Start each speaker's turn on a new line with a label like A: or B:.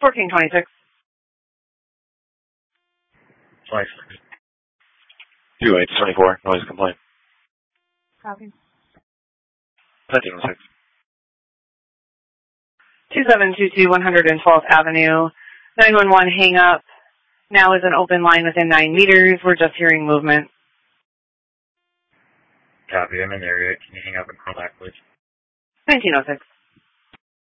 A: 1426.
B: 26. 2824, noise complaint.
A: Copy.
B: 1906.
A: 2722 112th Avenue. 911 hang up. Now is an open line within 9 meters. We're just hearing movement.
B: Copy, I'm in the area. Can you hang up and call back, please?
A: 1906.